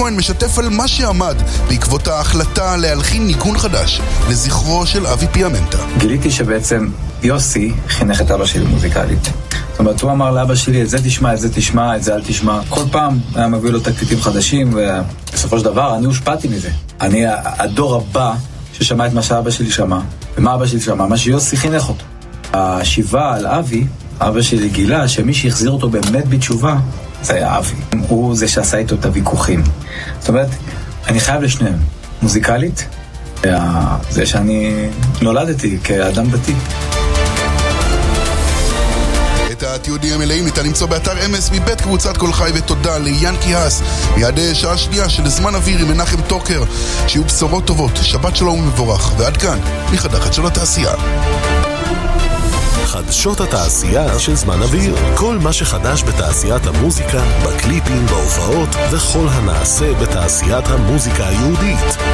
כהן משתף על מה שעמד בעקבות ההחלטה להלחין ניגון חדש לזכרו של אבי פיאמנטה. גיליתי שבעצם יוסי חינך את אבא שלי מוזיקלית. זאת אומרת, הוא אמר לאבא שלי, את זה תשמע, את זה תשמע, את זה אל תשמע. כל פעם היה מביא לו תקליטים חדשים, ובסופו של דבר אני הושפעתי מזה. אני הדור הבא ששמע את מה שאבא שלי שמע, ומה אבא שלי שמע, מה שיוסי חינך אותו. השיבה על אבי, אבא שלי גילה שמי שהחזיר אותו באמת בתשובה, זה היה אבי. הוא זה שעשה איתו את הוויכוחים. זאת אומרת, אני חייב לשניהם. מוזיקלית, זה שאני נולדתי כאדם דתי. את התיעודים המלאים ניתן למצוא באתר אמס מבית קבוצת כל חי, ותודה ליאנקי האס. מיד שעה שנייה של זמן אוויר עם מנחם טוקר. שיהיו בשורות טובות, שבת שלום ומבורך, ועד כאן מחדשת של התעשייה. חדשות התעשייה של זמן אוויר. כל מה שחדש בתעשיית המוזיקה, בקליפים, בהופעות וכל הנעשה בתעשיית המוזיקה היהודית.